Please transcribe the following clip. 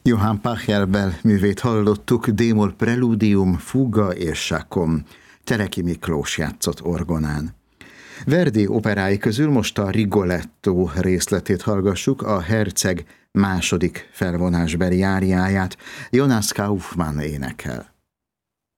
Johann Pachelbel művét hallottuk, D-moll preludium, fuga és sakom. Teleki Miklós játszott orgonán. Verdi operái közül most a Rigoletto részletét hallgassuk, a Herceg második felvonásbeli áriáját Jonas Kaufmann énekel.